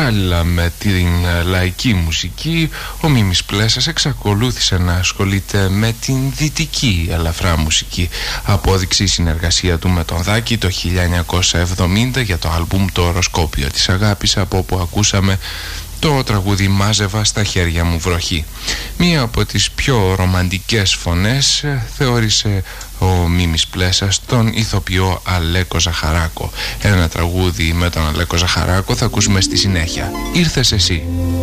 Παράλληλα με την λαϊκή μουσική, ο Μίμης Πλέσας εξακολούθησε να ασχολείται με την δυτική ελαφρά μουσική. Απόδειξη η συνεργασία του με τον Δάκη το 1970 για το άλμπουμ «Το οροσκόπιο της αγάπης», από όπου ακούσαμε το τραγούδι «Μάζευα στα χέρια μου βροχή». Μία από τις πιο ρομαντικές φωνές θεώρησε ο Μίμης Πλέσας τον ηθοποιό Αλέκο Ζαχαράκο. Ένα τραγούδι με τον Αλέκο Ζαχαράκο θα ακούσουμε στη συνέχεια. «Ήρθες εσύ».